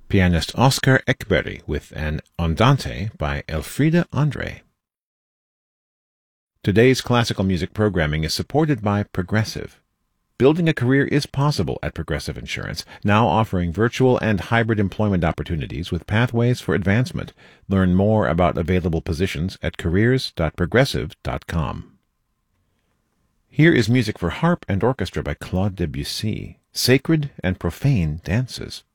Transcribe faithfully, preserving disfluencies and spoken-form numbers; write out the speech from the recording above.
pianist Oscar Ekberg with an Andante by Elfriede Andre. Today's classical music programming is supported by Progressive. Building a career is possible at Progressive Insurance, now offering virtual and hybrid employment opportunities with pathways for advancement. Learn more about available positions at careers dot progressive dot com. Here is music for harp and orchestra by Claude Debussy, Sacred and Profane Dances.